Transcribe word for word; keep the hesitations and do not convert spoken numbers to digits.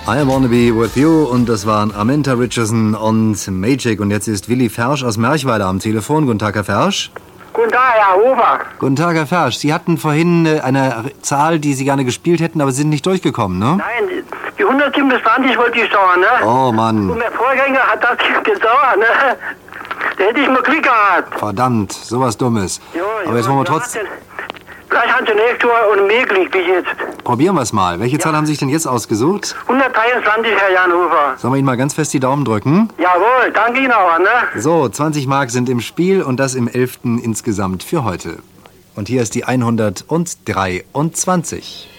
I Wanna Be With You und das waren Aminta Richardson und Magic. Und jetzt ist Willi Fersch aus Merchweiler am Telefon. Guten Tag, Herr Fersch. Guten Tag, Herr Hofer. Guten Tag, Herr Fersch. Sie hatten vorhin eine Zahl, die Sie gerne gespielt hätten, aber Sie sind nicht durchgekommen, ne? Nein, die hundertsiebenundzwanzig wollte ich dauern, ne? Oh, Mann. Und mein Vorgänger hat das gedauert, ne? Da hätte ich mal Glück gehabt. Verdammt, sowas Dummes. Jo, aber jetzt jo, wollen wir ja, trotzdem... Vielleicht haben Sie nächstes Mal und mehr Glück wie jetzt. Probieren wir es mal. Welche Zahl haben Sie sich denn jetzt ausgesucht? hundertdreiundzwanzig, Herr Jan Hofer. Sollen wir Ihnen mal ganz fest die Daumen drücken? Jawohl, danke Ihnen auch, ne? So, zwanzig Mark sind im Spiel und das im elften insgesamt für heute. Und hier ist die hundertdreiundzwanzig.